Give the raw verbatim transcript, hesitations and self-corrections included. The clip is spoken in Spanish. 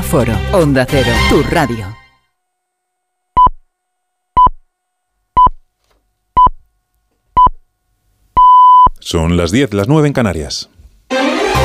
foro. Onda Cero, tu radio. Son las diez, las nueve en Canarias.